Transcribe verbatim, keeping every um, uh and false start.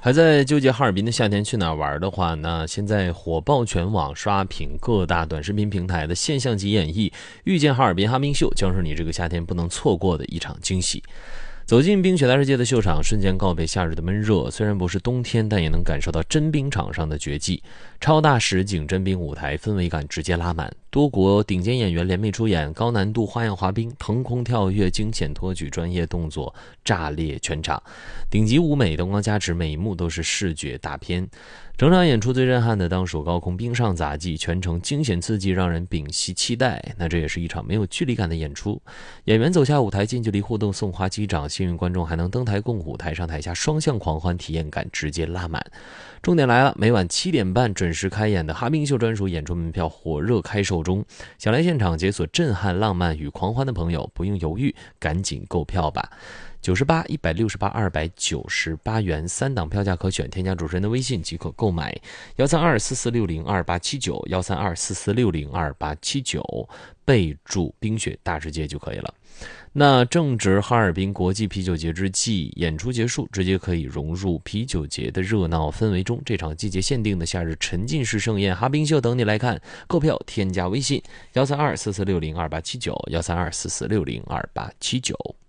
还在纠结哈尔滨的夏天去哪儿玩的话，那现在火爆全网，刷屏各大短视频平台的现象级演绎，遇见哈尔滨哈冰秀将是你这个夏天不能错过的一场惊喜。走进冰雪大世界的秀场，瞬间告别夏日的闷热。虽然不是冬天，但也能感受到真冰场上的绝技。超大实景真冰舞台，氛围感直接拉满。多国顶尖演员联袂出演，高难度花样滑冰、腾空跳跃、惊险托举专业动作炸裂全场。顶级舞美，灯光加持，每一幕都是视觉大片。整场演出最震撼的当属高空冰上杂技，全程惊险刺激，让人屏息期待。那这也是一场没有距离感的演出。演员走下舞台，近距离互动，送花击掌，幸运观众还能登台共舞，台上台下双向狂欢，体验感直接拉满。重点来了，每晚七点半准时开演的哈冰秀专属演出门票火热开售中，想来现场解锁震撼、浪漫与狂欢的朋友，不用犹豫，赶紧购票吧。九十八、一百六十八、二百九十八元，三档票价可选，添加主持人的微信即可购买，幺三二四四六零二八七九，幺三二四四六零二八七九，备注冰雪大世界就可以了。那正值哈尔滨国际啤酒节之际，演出结束，直接可以融入啤酒节的热闹氛围中。这场季节限定的夏日沉浸式盛宴，哈冰秀等你来看。购票添加微信幺三二四四六零二八七九，幺三二四四六零二八七九。